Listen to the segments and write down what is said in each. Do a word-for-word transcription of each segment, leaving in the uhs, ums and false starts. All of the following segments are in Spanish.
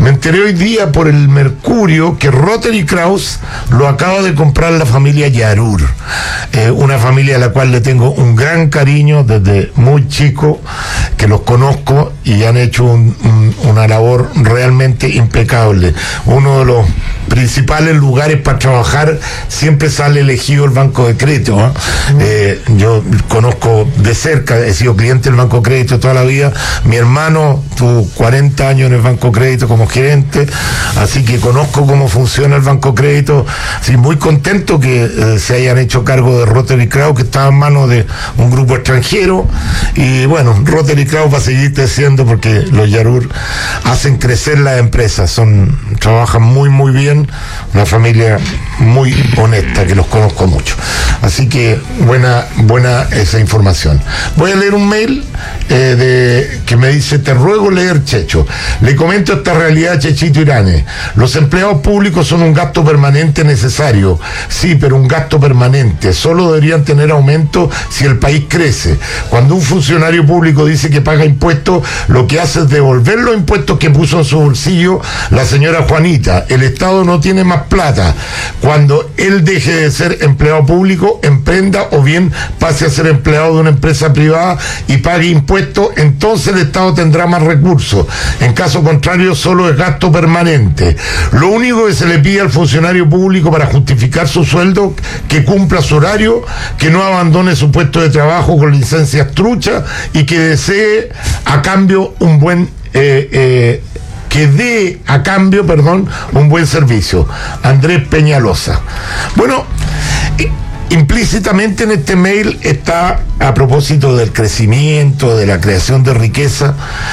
Me enteré hoy día por el Mercurio que Rotary Kraus lo acaba de comprar la familia Yarur, eh, una familia a la cual le tengo un gran cariño desde muy chico, que los conozco y han hecho un, un, una labor realmente impecable. Uno de los principales lugares para trabajar siempre sale elegido el Banco de Crédito, ¿eh? Eh, yo conozco de cerca, he sido cliente del Banco de Crédito toda la vida. Mi hermano tuvo cuarenta años en el Banco de Crédito como gerente, así que conozco cómo funciona el Banco de Crédito. Sí, muy contento que eh, se hayan hecho cargo de Rotary Kraus, que estaba en manos de un grupo extranjero, y bueno, Rotary Kraus va a seguir creciendo porque los Yarur hacen crecer las empresas, son, trabajan muy muy bien, una familia muy honesta que los conozco mucho, así que buena buena esa información. Voy a leer un mail eh, de que me dice: te ruego leer, Checho, le comento esta realidad, Chechito Irane. Los empleados públicos son un gasto permanente necesario, sí, pero un gasto permanente. Solo deberían tener aumento si el país crece. Cuando un funcionario público dice que paga impuestos, lo que hace es devolver los impuestos que puso en su bolsillo la señora Juanita. El Estado no tiene más plata. Cuando él deje de ser empleado público, emprenda o bien pase a ser empleado de una empresa privada y pague impuestos, entonces el Estado tendrá más recursos. En caso contrario, solo es gasto permanente. Lo único que se le pide al funcionario público para justificar su sueldo, que cumpla su horario, que no abandone su puesto de trabajo con licencias truchas y que desee a cambio un buen eh, eh, que dé a cambio, perdón, un buen servicio. Andrés Peñalosa. Bueno, eh, implícitamente en este mail está, a propósito del crecimiento, de la creación de riqueza,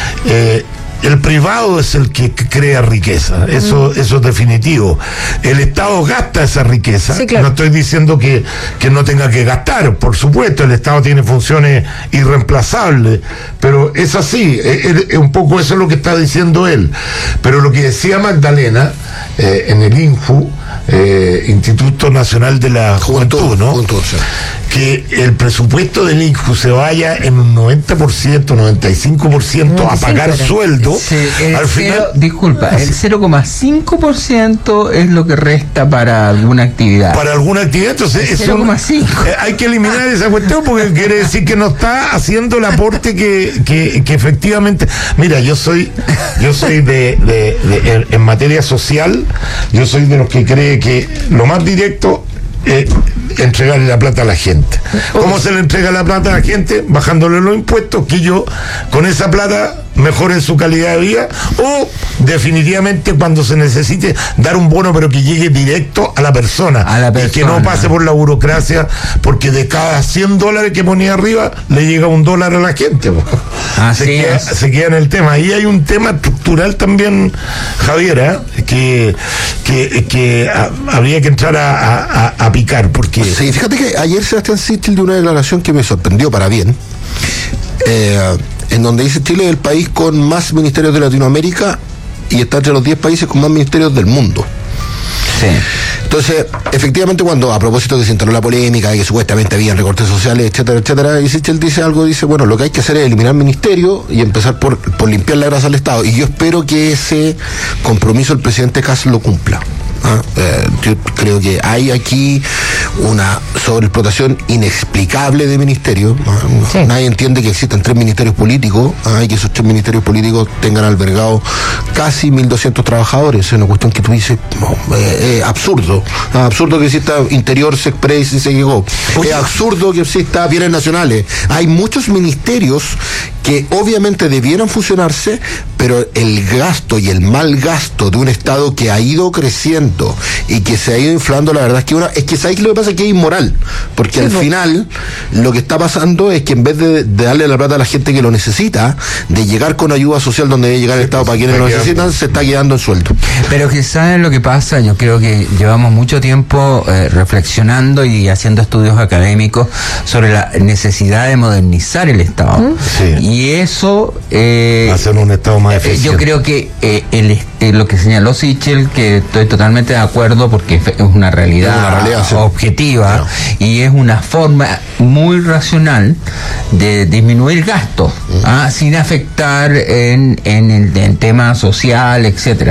eh, el privado es el que crea riqueza, eso, eso es definitivo. El Estado gasta esa riqueza. Sí, claro. No estoy diciendo que, que no tenga que gastar, por supuesto, el Estado tiene funciones irreemplazables, pero es así, es, es un poco eso es lo que está diciendo él. Pero lo que decía Magdalena eh, en el INJU, eh, Instituto Nacional de la Juventud, Juventud ¿no? Juventud, sí. Que el presupuesto del INJU se vaya en un noventa por ciento, noventa y cinco por ciento a pagar sueldo. Sí, al final, cero, disculpa, el cero coma cinco por ciento es lo que resta para alguna actividad. Para alguna actividad, entonces es cero coma cinco. Eh, hay que eliminar esa cuestión porque quiere decir que no está haciendo el aporte que, que, que efectivamente. Mira, yo soy, yo soy de, de, de en, en materia social, yo soy de los que cree que lo más directo Eh, entregarle la plata a la gente. ¿Cómo se le entrega la plata a la gente? Bajándole los impuestos, que yo con esa plata mejoren su calidad de vida, o definitivamente cuando se necesite dar un bono pero que llegue directo a la persona, a la persona. Y que no pase por la burocracia, porque de cada cien dólares que ponía arriba le llega un dólar a la gente. Así se, queda, se queda en el tema. Y hay un tema estructural también, Javier, ¿eh? que, que, que a, habría que entrar a, a, a picar, porque... Sí, fíjate que ayer Sebastián Sichel dio una declaración que me sorprendió para bien, eh, en donde dice: Chile es el país con más ministerios de Latinoamérica y está entre los diez países con más ministerios del mundo. Sí. Entonces, efectivamente, cuando a propósito que se instaló la polémica de que supuestamente habían recortes sociales, etcétera, etcétera, y Sichel dice algo, dice, bueno, lo que hay que hacer es eliminar ministerios y empezar por, por limpiar la grasa al Estado, y yo espero que ese compromiso el presidente Kast lo cumpla. ¿Ah? Eh, yo creo que hay aquí una sobreexplotación inexplicable de ministerios. ¿Ah? Sí. Nadie entiende que existan tres ministerios políticos, ¿ah? Y que esos tres ministerios políticos tengan albergados casi mil doscientos trabajadores. Es una cuestión que tú dices, no, eh, eh, absurdo. ¿Ah? Absurdo que exista Interior, Sexpress y se llegó. Es absurdo que exista Bienes Nacionales. Hay muchos ministerios que obviamente debieran fusionarse, pero el gasto y el mal gasto de un Estado que ha ido creciendo y que se ha ido inflando, la verdad es que una, es que ¿sabes lo que pasa? Que es inmoral, porque sí, al no. final lo que está pasando es que en vez de, de darle la plata a la gente que lo necesita, de llegar con ayuda social donde debe llegar el Estado para quienes lo necesitan, se está quedando en sueldo. Pero que ¿saben lo que pasa? Yo creo que llevamos mucho tiempo eh, reflexionando y haciendo estudios académicos sobre la necesidad de modernizar el Estado. Sí. Y eso eh, hacer un Estado más eficiente. Yo creo que eh, el, eh, lo que señaló Sichel, que estoy totalmente de acuerdo porque es una realidad, una realidad sí. objetiva, claro. Y es una forma muy racional de disminuir gastos, uh-huh. ¿ah? sin afectar en, en el en tema social, etcétera.